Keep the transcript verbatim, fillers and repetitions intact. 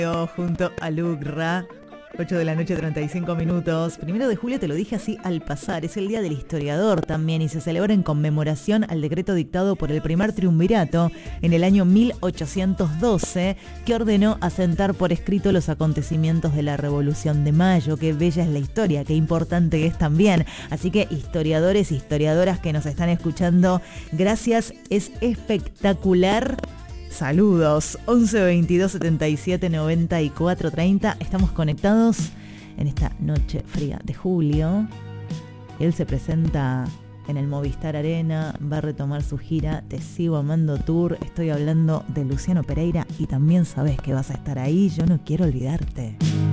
Junto a Lucra, ocho de la noche, treinta y cinco minutos. Primero de julio, te lo dije así al pasar, es el Día del Historiador también y se celebra en conmemoración al decreto dictado por el primer triunvirato en el año mil ochocientos doce, que ordenó asentar por escrito los acontecimientos de la Revolución de Mayo. Qué bella es la historia, qué importante es también. Así que historiadores, historiadoras que nos están escuchando, gracias, es espectacular. Saludos, once veintidós setenta y siete noventa y cuatro treinta. Estamos conectados en esta noche fría de julio. Él se presenta en el Movistar Arena, va a retomar su gira Te Sigo Amando Tour. Estoy hablando de Luciano Pereira y también sabes que vas a estar ahí. Yo no quiero olvidarte.